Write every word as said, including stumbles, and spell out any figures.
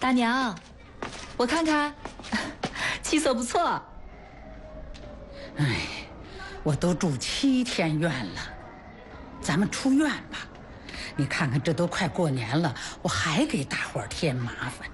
大娘，我看看，气色不错。 哎，我都住七天院了，咱们出院吧。你看看，这都快过年了，我还给大伙儿添麻烦。